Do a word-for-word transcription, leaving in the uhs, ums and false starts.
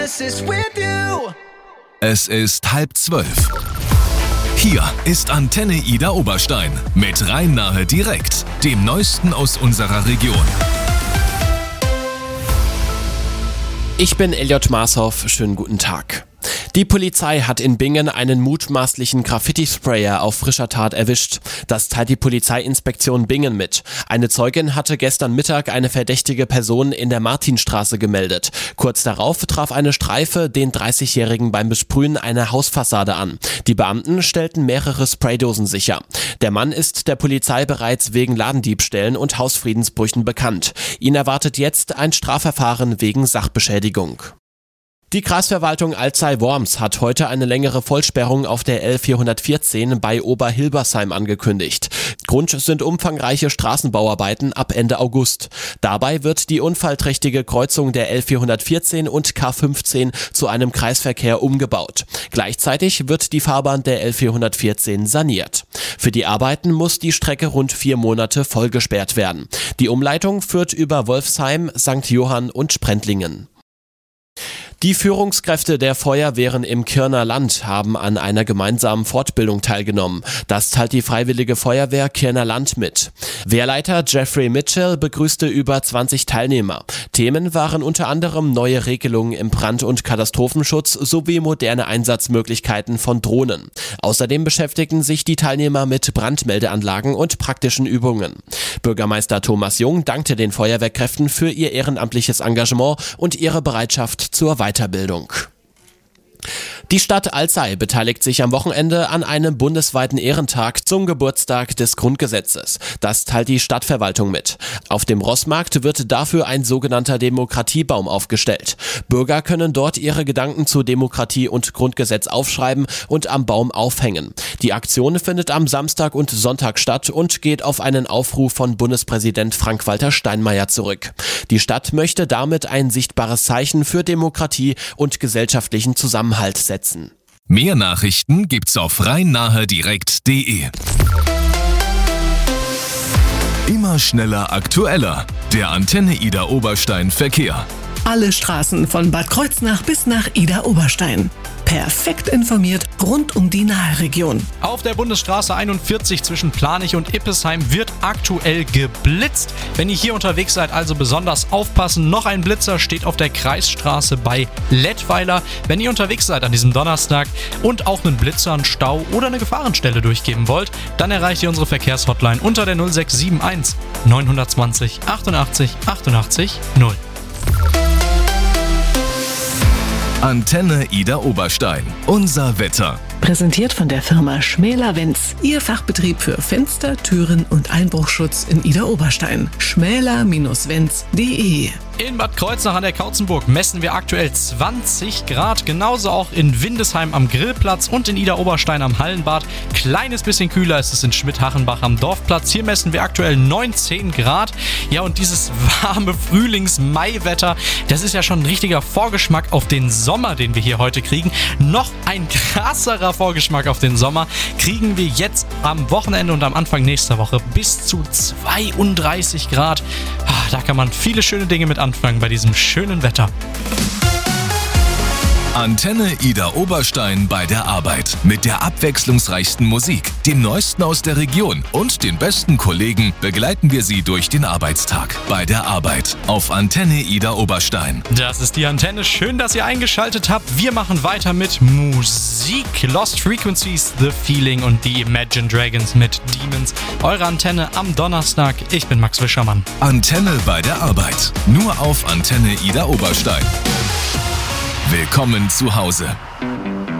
Es ist halb zwölf. Hier ist Antenne Ida Oberstein mit Rhein-Nahe direkt, dem Neuesten aus unserer Region. Ich bin Elliot Marshoff, schönen guten Tag. Die Polizei hat in Bingen einen mutmaßlichen Graffiti-Sprayer auf frischer Tat erwischt. Das teilt die Polizeiinspektion Bingen mit. Eine Zeugin hatte gestern Mittag eine verdächtige Person in der Martinstraße gemeldet. Kurz darauf traf eine Streife den dreißigjährigen beim Besprühen einer Hausfassade an. Die Beamten stellten mehrere Spraydosen sicher. Der Mann ist der Polizei bereits wegen Ladendiebstählen und Hausfriedensbrüchen bekannt. Ihn erwartet jetzt ein Strafverfahren wegen Sachbeschädigung. Die Kreisverwaltung Alzey-Worms hat heute eine längere Vollsperrung auf der L vierhundertvierzehn bei Oberhilbersheim angekündigt. Grund sind umfangreiche Straßenbauarbeiten ab Ende August. Dabei wird die unfallträchtige Kreuzung der L vierhundertvierzehn und K fünfzehn zu einem Kreisverkehr umgebaut. Gleichzeitig wird die Fahrbahn der L vierhundertvierzehn saniert. Für die Arbeiten muss die Strecke rund vier Monate vollgesperrt werden. Die Umleitung führt über Wolfsheim, Sankt Johann und Sprendlingen. Die Führungskräfte der Feuerwehren im Kirner Land haben an einer gemeinsamen Fortbildung teilgenommen. Das teilt die Freiwillige Feuerwehr Kirner Land mit. Wehrleiter Jeffrey Mitchell begrüßte über zwanzig Teilnehmer. Themen waren unter anderem neue Regelungen im Brand- und Katastrophenschutz sowie moderne Einsatzmöglichkeiten von Drohnen. Außerdem beschäftigten sich die Teilnehmer mit Brandmeldeanlagen und praktischen Übungen. Bürgermeister Thomas Jung dankte den Feuerwehrkräften für ihr ehrenamtliches Engagement und ihre Bereitschaft zur Weiterbildung. Die Stadt Alzey beteiligt sich am Wochenende an einem bundesweiten Ehrentag zum Geburtstag des Grundgesetzes. Das teilt die Stadtverwaltung mit. Auf dem Rossmarkt wird dafür ein sogenannter Demokratiebaum aufgestellt. Bürger können dort ihre Gedanken zu Demokratie und Grundgesetz aufschreiben und am Baum aufhängen. Die Aktion findet am Samstag und Sonntag statt und geht auf einen Aufruf von Bundespräsident Frank-Walter Steinmeier zurück. Die Stadt möchte damit ein sichtbares Zeichen für Demokratie und gesellschaftlichen Zusammenhalt setzen. Mehr Nachrichten gibt's auf rhein-nahe direkt punkt de. Immer schneller, aktueller. Der Antenne Ida Oberstein Verkehr. Alle Straßen von Bad Kreuznach bis nach Ida Oberstein. Perfekt informiert rund um die Nahe-Region. Auf der Bundesstraße einundvierzig zwischen Planich und Ippesheim wird aktuell geblitzt. Wenn ihr hier unterwegs seid, also besonders aufpassen. Noch ein Blitzer steht auf der Kreisstraße bei Lettweiler. Wenn ihr unterwegs seid an diesem Donnerstag und auch einen Blitzer, einen Stau oder eine Gefahrenstelle durchgeben wollt, dann erreicht ihr unsere Verkehrshotline unter der null sechs sieben eins neun zwei null achtundachtzig achtundachtzig null. Antenne Ida Oberstein. Unser Wetter. Präsentiert von der Firma Schmäler-Wenz. Ihr Fachbetrieb für Fenster, Türen und Einbruchschutz in Ida Oberstein. schmäler Wenz punkt de. In Bad Kreuznach an der Kautzenburg messen wir aktuell zwanzig Grad. Genauso auch in Windesheim am Grillplatz und in Ida Oberstein am Hallenbad. Kleines bisschen kühler ist es in Schmidt-Hachenbach am Dorfplatz. Hier messen wir aktuell neunzehn Grad. Ja, und dieses warme Frühlings-Mai-Wetter, das ist ja schon ein richtiger Vorgeschmack auf den Sommer, den wir hier heute kriegen. Noch ein krasserer Vorgeschmack auf den Sommer kriegen wir jetzt am Wochenende und am Anfang nächster Woche bis zu zweiunddreißig Grad. Da kann man viele schöne Dinge mit anfangen bei diesem schönen Wetter. Antenne Ida Oberstein bei der Arbeit. Mit der abwechslungsreichsten Musik, dem Neuesten aus der Region und den besten Kollegen begleiten wir Sie durch den Arbeitstag. Bei der Arbeit auf Antenne Ida Oberstein. Das ist die Antenne. Schön, dass ihr eingeschaltet habt. Wir machen weiter mit Musik. Lost Frequencies, The Feeling und die Imagine Dragons mit Demons. Eure Antenne am Donnerstag. Ich bin Max Wischermann. Antenne bei der Arbeit. Nur auf Antenne Ida Oberstein. Willkommen zu Hause.